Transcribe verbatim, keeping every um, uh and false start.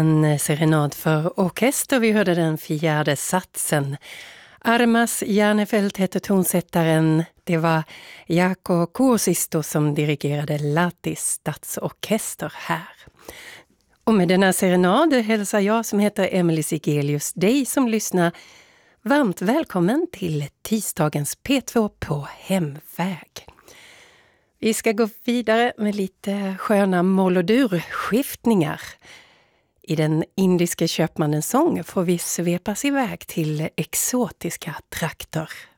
en serenad för orkester. Vi hörde den fjärde satsen. Armas Järnefelt heter tonsättaren. Det var Jaakko Kuusisto som dirigerade Lahtis stadsorkester här. Och med denna serenad hälsar jag som heter Emelie Sigelius dig som lyssnar varmt välkommen till tisdagens P två på hemväg. Vi ska gå vidare med lite sköna moll-och-dur-skiftningar. I den indiske köpmannens sång får vi svepas iväg till exotiska trakter.